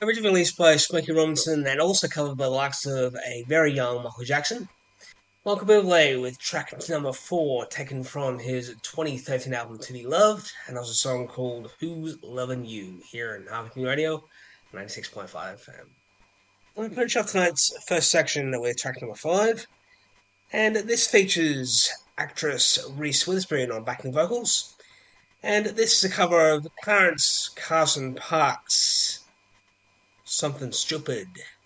Originally released by Smokey Robinson and also covered by the likes of a very young Michael Jackson. Michael Bublé with track number 4, taken from his 2013 album To Be Loved, and also a song called Who's Loving You, here in Harvard Community Radio, 96.5 FM. I'm going to finish off tonight's first section with track number 5, and this features actress Reese Witherspoon on backing vocals, and this is a cover of Clarence Carson Parks' Something Stupid.